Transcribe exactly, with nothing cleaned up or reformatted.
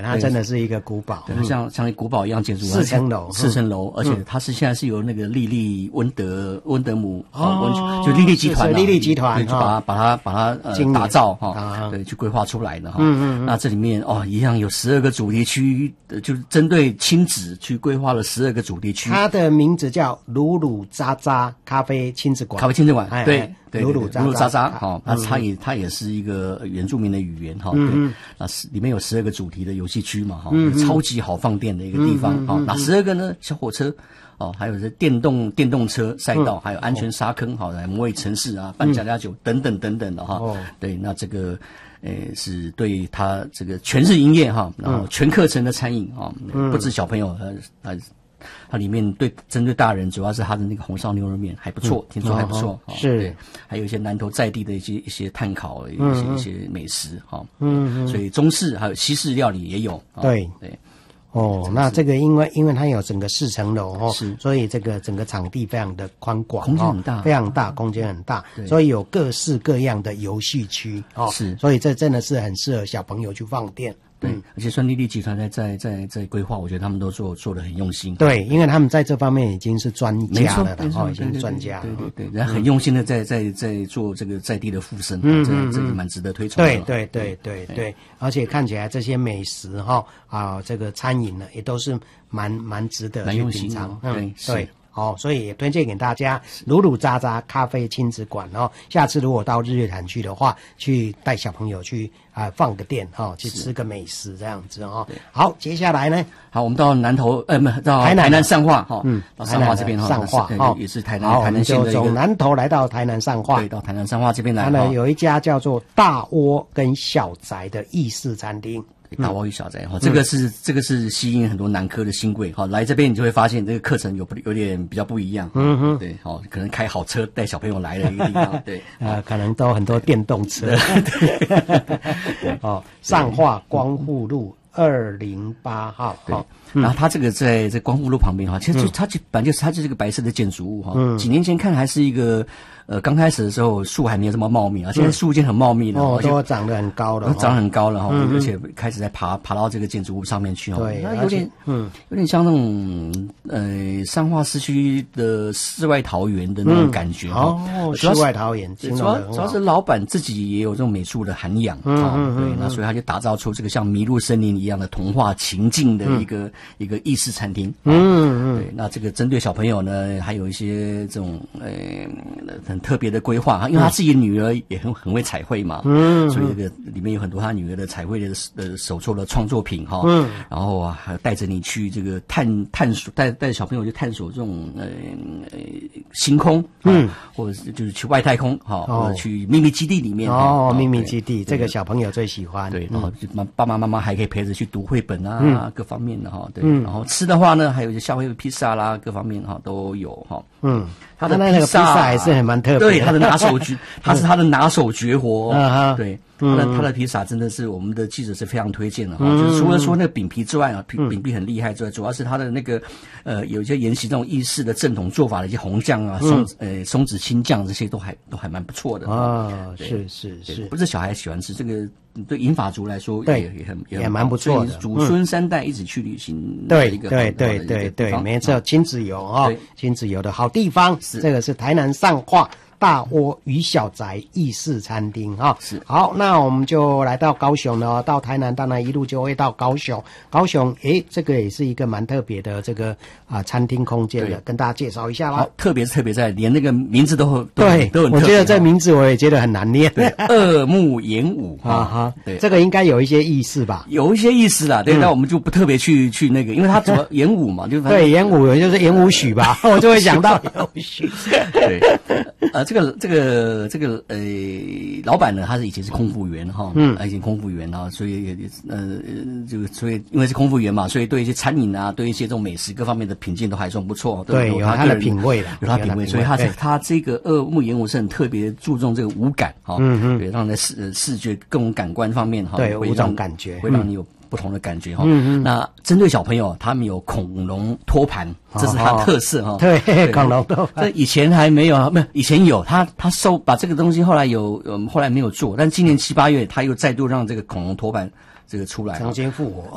它真的是一个古堡， 对，像像古堡一样建筑， 四层楼， 四层楼，而且它是现在是由那个利利温德温德姆哦，就利利集团， 利利集团就把它把它把它呃打造哈，对，去规划出来的哈。嗯嗯。那这里面哦，一样有十二个主题区，就是针对亲子去规划了十二个主题区。 它的名字叫鲁鲁扎扎咖啡亲子馆， 咖啡亲子馆，对。对， 鲁鲁扎鲁扎扎，哈，那它也它也是一个原住民的语言哈，对，那是里面有十二个主题的游戏区嘛，哈，超级好放电的一个地方，哈，那十二个呢，小火车，哦，还有这电动电动车赛道，还有安全沙坑，好，来模拟城市啊，办家家酒等等等等的哈，对，那这个。呃，是对他这个全日营业哈，然后全课程的餐饮啊，不止小朋友，呃呃。它里面对针对大人，主要是它的那个红烧牛肉面还不错，嗯、听说还不错， 哦、是对，还有一些南投在地的一些一些炭烤，一些、嗯、一些美食哈，嗯，所以中式还有西式料理也有， 对对。 哦，那这个因为因为它有整个四层楼哦，是，所以这个整个场地非常的宽广， 空间很大， 哦、非常大，空间很大，所以有各式各样的游戏区哦， 是， 所以这真的是很适合小朋友去放电。 对，嗯、而且算利利集团在在在在规划，我觉得他们都做做得很用心。 对，因为他们在这方面已经是专家了的，哦，已经是专家。 对对对，人家很用心的在在在做这个在地的附身，嗯，这这个蛮值得推崇的。 对对对对对，而且看起来这些美食哈啊，这个餐饮呢也都是蛮蛮值得去品尝。 嗯， 对。哦，所以也推荐给大家鲁鲁扎扎咖啡亲子馆哦。下次如果到日月潭去的话，去带小朋友去啊、呃、放个电哈、哦，去吃个美食这样子哦。好，接下来呢， 好，我们到南投呃，不到台南上化哈，嗯，到上化这边哈， 上化哦，也是台南台南县的一个。 从南投来到台南上化， 对，到台南上化这边来。 它呢有一家叫做大窝跟小宅的意式餐厅。 大窝与小宅哈，这个是、嗯、这个是吸引很多南科的新贵哈，来这边你就会发现这个课程有有点比较不一样，嗯哼，对，好，可能开好车带小朋友来的一个地方，对， 呃，可能都很多电动车，对，对哦，上化光复路二零八号， 好。然后它这个在在光复路旁边哈，其实就它就本来就是它就是个白色的建筑物哈，嗯、几年前看还是一个呃刚开始的时候树还没有这么茂密啊，现在树已经很茂密了， 哦，都长得很高了， 长得很高了哈，而且开始在爬爬到这个建筑物上面去哈， 对， 有点嗯有点像那种呃彰化市区的世外桃源的那种感觉哈， 哦，世外桃源， 主要主要是老板自己也有这种美术的涵养啊，对，那所以他就打造出这个像迷路森林一样的童话情境的一个。一个意式餐厅，嗯嗯，对，那这个针对小朋友呢，还有一些这种呃很特别的规划，因为他自己的女儿也很很会彩绘嘛，嗯，所以这个里面有很多他女儿的彩绘的呃手作的创作品哈，嗯，然后啊还带着你去这个探探索，带带着小朋友去探索这种呃呃星空，嗯，或者是就是去外太空哈，或者去秘密基地里面哦，秘密基地这个小朋友最喜欢， 对，然后妈爸爸妈妈还可以陪着去读绘本啊，各方面的哈，对。然后吃的话呢，还有一些夏威夷披萨啦，各方面哈都有哈。嗯， 他的那个披萨还是很蛮特别的， 对，他的拿手绝，他是他的拿手绝活。 嗯对，他的他的披萨真的是我们的记者是非常推荐的哈。就是除了说那个饼皮之外啊，饼饼皮很厉害之外，主要是他的那个呃有一些沿袭这种意式的正统做法的一些红酱啊、松呃松子青酱这些都还都还蛮不错的啊。是是是， 不是小孩喜欢吃这个。对银发族来说， 对也很也蛮不错的， 祖孙三代一起去旅行， 对对对对对，没错，亲子游啊，亲子游的好地方，这个是台南上化大窝与小宅意式餐厅哈。 是好，那我们就来到高雄了，到台南当然一路就会到高雄。高雄诶，这个也是一个蛮特别的这个啊餐厅空间的，跟大家介绍一下啦。 好，特别是特别在连那个名字都对， 都很我觉得这名字我也觉得很难念。 对，二木演武啊哈，对，这个应该有一些意思吧？ 有一些意思啦，对，那我们就不特别去去那个，因为它主要演武嘛，就对演武就是演武许吧，我就会想到演武许。 对，呃，这个这个。呃，这个呃，老板呢，他是以前是空服员哈，嗯，以前空服员哈，所以呃，就所以因为是空服员嘛，所以对一些餐饮啊，对一些这种美食各方面的品鉴都还算不错， 对，有他的品味的， 有他品味，所以他他这个二木演武是很特别注重这个五感哈，嗯嗯，对，让在视视觉各种感官方面哈， 对，五种感觉会让你有不同的感觉哈。嗯嗯。那针对小朋友，他们有恐龙托盘，这是它的特色哈。 对，恐龙托盘。 这以前还没有，没有以前有，他他收把这个东西后来有，嗯，后来没有做，但今年七八月他又再度让这个恐龙托盘这个出来， 重新复活。